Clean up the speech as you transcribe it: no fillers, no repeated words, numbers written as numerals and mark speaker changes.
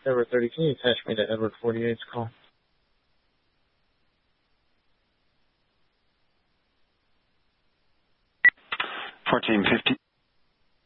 Speaker 1: Edward 30, can you attach me to Edward 48's call?
Speaker 2: 1450.